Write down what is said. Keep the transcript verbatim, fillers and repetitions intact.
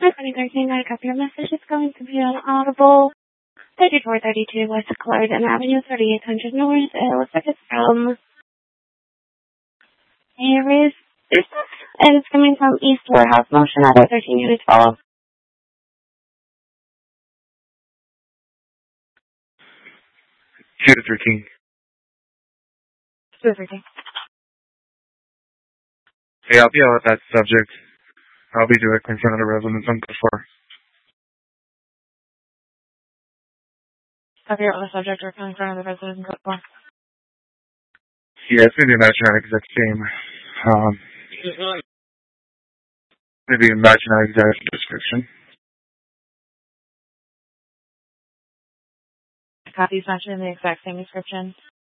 twenty thirteen, I copy your message. It's going to be on Audible. thirty-four thirty-two West Clarendon Avenue, thirty-eight hundred North. It looks like it's from Aries Business, and it's coming from East Warehouse Motion at thirteen units follow. two to thirteen. two to thirteen. Hey, I'll be out with that subject. I'll be directly in front of the residence on the floor. Have you on the subject or in front of the residence on the floor? Yeah, it's going to be matching that exact same, um, maybe matching that exact description. Copies matching the exact same description.